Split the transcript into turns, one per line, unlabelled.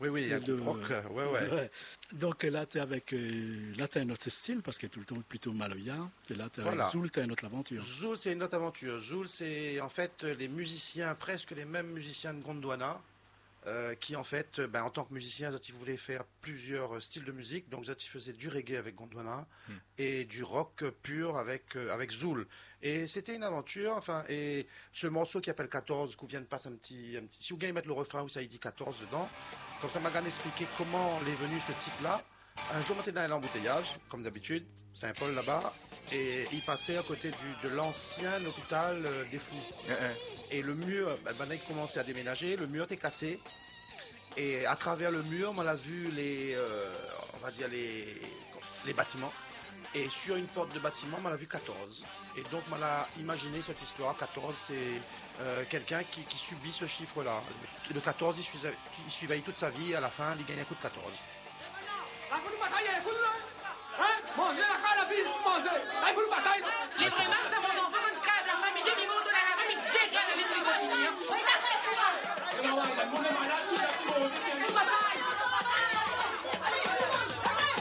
Oui, oui, il y a un groupe rock, ouais.
Donc là, tu es avec... là, tu as un autre style, parce que tout le temps plutôt maloya. Et là, avec Zoul, tu as une autre aventure.
Zoul, c'est une autre aventure. Zoul, c'est en fait les musiciens, presque les mêmes musiciens de Gondwana, qui en fait, en tant que musicien, ils voulaient faire plusieurs styles de musique. Donc ils faisaient du reggae avec Gondwana et du rock pur avec Zoul. Et c'était une aventure, et ce morceau qui appelle 14, qu'on vient de passer un petit... Si vous voulez mettre le refrain où ça il dit 14 dedans, comme ça m'a expliqué comment est venu ce titre-là. Un jour, on était dans l'embouteillage, comme d'habitude, Saint-Paul là-bas, et il passait à côté de l'ancien hôpital des Fous. Et le mur, il commençait à déménager, le mur était cassé, et à travers le mur, on a vu les bâtiments. Et sur une porte de bâtiment, on a vu 14. Et donc, on a imaginé cette histoire. 14, c'est quelqu'un qui subit ce chiffre-là. Le 14, il surveille toute sa vie. À la fin, il gagne un coup de 14.